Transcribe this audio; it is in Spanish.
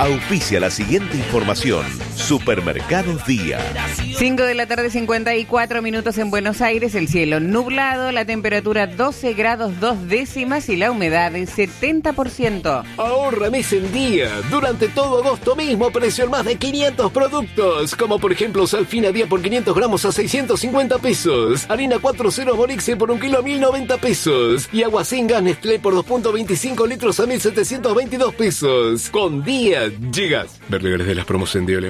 Auspicia la siguiente información. Supermercados Día. 5 de la tarde, 54 minutos en Buenos Aires. El cielo nublado, la temperatura 12 grados 2 décimas y la humedad en 70%. Ahorra mes en Día. Durante todo agosto mismo precio en más de 500 productos. Como por ejemplo Salfina Día por 500 gramos a 650 pesos. Harina 4.0 Morixe por 1 kilo a 1.090 pesos. Y agua sin gas Nestlé por 2.25 litros a 1.722 pesos. Con Día llegas. Ver lugares de las promos en Día.